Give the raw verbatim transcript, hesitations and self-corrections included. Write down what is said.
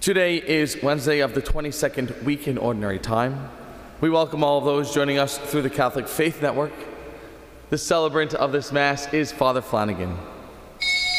Today is Wednesday of the twenty-second week in Ordinary Time. We welcome all of those joining us through the Catholic Faith Network. The celebrant of this Mass is Father Flanagan.